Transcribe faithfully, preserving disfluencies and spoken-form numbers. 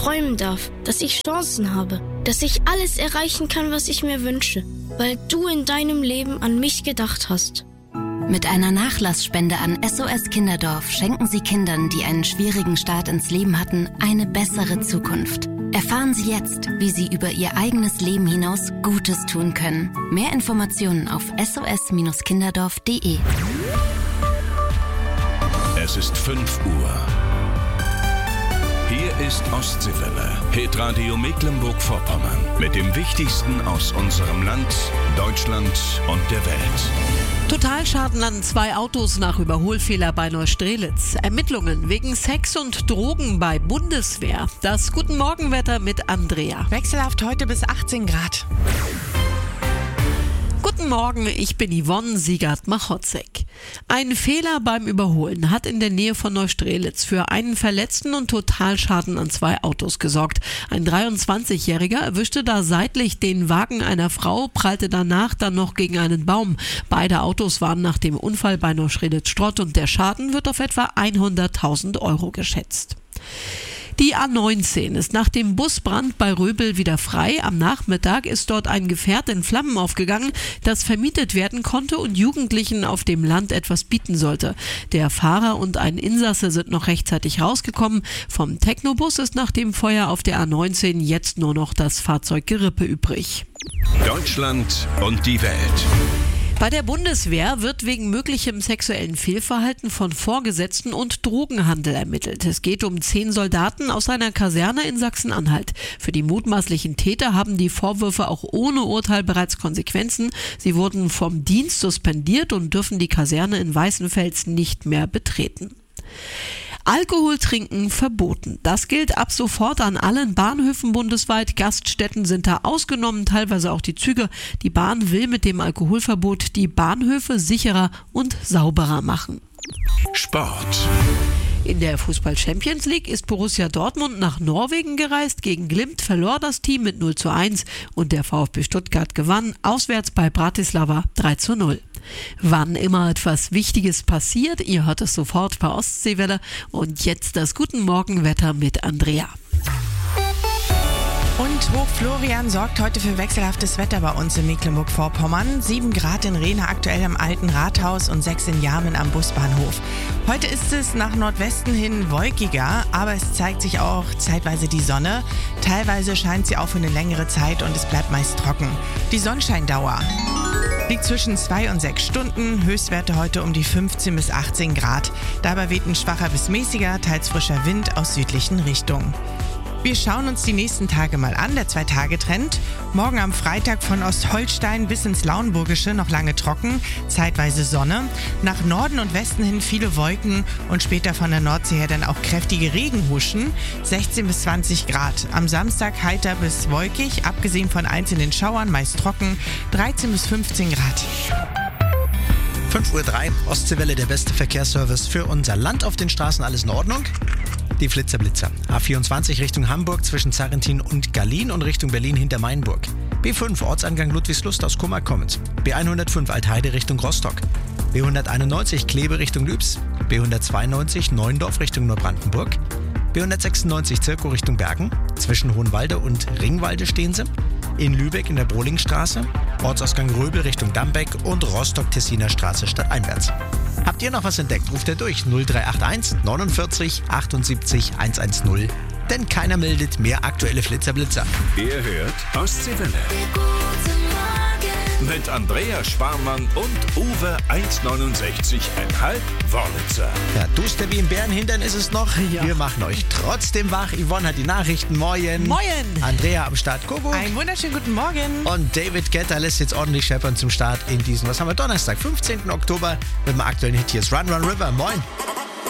träumen darf, dass ich Chancen habe, dass ich alles erreichen kann, was ich mir wünsche, weil du in deinem Leben an mich gedacht hast. Mit einer Nachlassspende an S O S Kinderdorf schenken Sie Kindern, die einen schwierigen Start ins Leben hatten, eine bessere Zukunft. Erfahren Sie jetzt, wie Sie über Ihr eigenes Leben hinaus Gutes tun können. Mehr Informationen auf s o s kinderdorf punkt d e. Es ist fünf Uhr. Hier ist Ostseewelle, Hitradio Mecklenburg-Vorpommern. Mit dem Wichtigsten aus unserem Land, Deutschland und der Welt. Totalschaden an zwei Autos nach Überholfehler bei Neustrelitz. Ermittlungen wegen Sex und Drogen bei Bundeswehr. Das Guten Morgenwetter mit Andrea. Wechselhaft heute bis achtzehn Grad. Guten Morgen, ich bin Yvonne Siegert-Machotzek. Ein Fehler beim Überholen hat in der Nähe von Neustrelitz für einen Verletzten und Totalschaden an zwei Autos gesorgt. Ein dreiundzwanzigjähriger erwischte da seitlich den Wagen einer Frau, prallte danach dann noch gegen einen Baum. Beide Autos waren nach dem Unfall bei Neustrelitz-Strott und der Schaden wird auf etwa hunderttausend Euro geschätzt. Die A neunzehn ist nach dem Busbrand bei Röbel wieder frei. Am Nachmittag ist dort ein Gefährt in Flammen aufgegangen, das vermietet werden konnte und Jugendlichen auf dem Land etwas bieten sollte. Der Fahrer und ein Insasse sind noch rechtzeitig rausgekommen. Vom Technobus ist nach dem Feuer auf der A neunzehn jetzt nur noch das Fahrzeuggerippe übrig. Deutschland und die Welt. Bei der Bundeswehr wird wegen möglichem sexuellen Fehlverhalten von Vorgesetzten und Drogenhandel ermittelt. Es geht um zehn Soldaten aus einer Kaserne in Sachsen-Anhalt. Für die mutmaßlichen Täter haben die Vorwürfe auch ohne Urteil bereits Konsequenzen. Sie wurden vom Dienst suspendiert und dürfen die Kaserne in Weißenfels nicht mehr betreten. Alkohol trinken verboten. Das gilt ab sofort an allen Bahnhöfen bundesweit. Gaststätten sind da ausgenommen, teilweise auch die Züge. Die Bahn will mit dem Alkoholverbot die Bahnhöfe sicherer und sauberer machen. Sport. In der Fußball-Champions League ist Borussia Dortmund nach Norwegen gereist. Gegen Glimt verlor das Team mit null zu eins und der VfB Stuttgart gewann auswärts bei Bratislava drei zu null. Wann immer etwas Wichtiges passiert, ihr hört es sofort bei Ostseewelle. Und jetzt das Guten Morgenwetter mit Andrea. Und Hoch Florian sorgt heute für wechselhaftes Wetter bei uns in Mecklenburg-Vorpommern. sieben Grad in Rehna aktuell am Alten Rathaus und sechs in Jarmen am Busbahnhof. Heute ist es nach Nordwesten hin wolkiger, aber es zeigt sich auch zeitweise die Sonne. Teilweise scheint sie auch für eine längere Zeit und es bleibt meist trocken. Die Sonnenscheindauer liegt zwischen zwei und sechs Stunden, Höchstwerte heute um die fünfzehn bis achtzehn Grad. Dabei weht ein schwacher bis mäßiger, teils frischer Wind aus südlichen Richtungen. Wir schauen uns die nächsten Tage mal an, der Zwei-Tage-Trend. Morgen am Freitag von Ostholstein bis ins Lauenburgische noch lange trocken, zeitweise Sonne. Nach Norden und Westen hin viele Wolken und später von der Nordsee her dann auch kräftige Regenhuschen, sechzehn bis zwanzig Grad. Am Samstag heiter bis wolkig, abgesehen von einzelnen Schauern, meist trocken, dreizehn bis fünfzehn Grad. fünf Uhr drei, Ostseewelle, der beste Verkehrsservice für unser Land. Auf den Straßen alles in Ordnung? Die Flitzer-Blitzer. A vierundzwanzig Richtung Hamburg zwischen Zarrentin und Gallien und Richtung Berlin hinter Mainburg. B fünf Ortsangang Ludwigslust aus Kummer-Kommens. B hundertfünf Altheide Richtung Rostock. B hunderteinundneunzig Kleve Richtung Lübs. B hundertzweiundneunzig Neuendorf Richtung Neubrandenburg. B hundertsechsundneunzig Zirkow Richtung Bergen. Zwischen Hohenwalde und Ringwalde stehen sie. In Lübeck in der Brohlingstraße. Ortsausgang Röbel Richtung Dambeck und Rostock-Tessiner Straße stadteinwärts. Habt ihr noch was entdeckt? Ruft ihr durch null drei acht eins neunundvierzig achtundsiebzig hundertzehn. Denn keiner meldet mehr aktuelle Flitzer-Blitzer. Ihr hört Ostseewelle. Mit Andrea Sparmann und Uwe eins neunundsechzig Komma fünf Wörlitzer. Ja, duster wie im Bärenhintern ist es noch. Ja. Wir machen euch trotzdem wach. Yvonne hat die Nachrichten. Moin. Moin. Andrea am Start. Kuckuck. Einen wunderschönen guten Morgen. Und David Guetta lässt jetzt ordentlich scheppern zum Start in diesen, was haben wir, Donnerstag, fünfzehnten Oktober mit dem aktuellen Hit. Hier ist Run Run River. Moin.